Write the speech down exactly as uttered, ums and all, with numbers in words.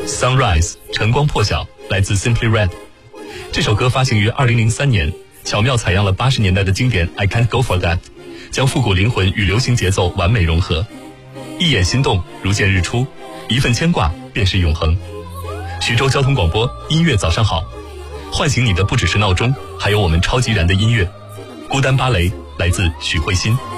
Sunrise 晨光破晓来自 Simply Red。 这首歌发行于二零零三年，巧妙采样了八十年代的经典 I Can't Go For That， 将复古灵魂与流行节奏完美融合。一眼心动如见日出，一份牵挂便是永恒。徐州交通广播音乐早上好，唤醒你的不只是闹钟，还有我们超级燃的音乐。孤单芭蕾来自许慧欣。